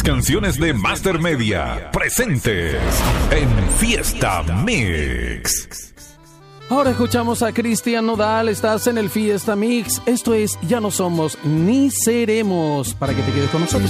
las canciones de Master Media, presentes en Fiesta Mix. Ahora escuchamos a Cristian Nodal, estás en el Fiesta Mix. Esto es Ya no somos ni seremos, para que te quedes con nosotros.